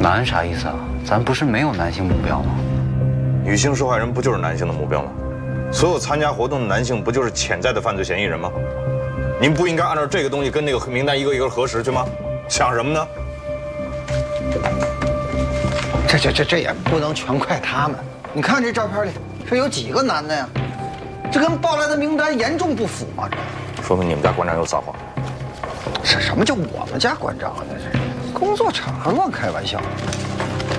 男啥意思啊？咱不是没有男性目标吗？ 女性受害人不就是男性的目标吗？所有参加活动的男性不就是潜在的犯罪嫌疑人吗？您不应该按照这个东西跟那个名单一个一个核实去吗？想什么呢？ 这也不能全怪他们。你看这照片里，这有几个男的呀？这跟报来的名单严重不符啊！这说明你们家馆长又撒谎。 什么叫我们家馆长啊？这是工作场合乱开玩笑。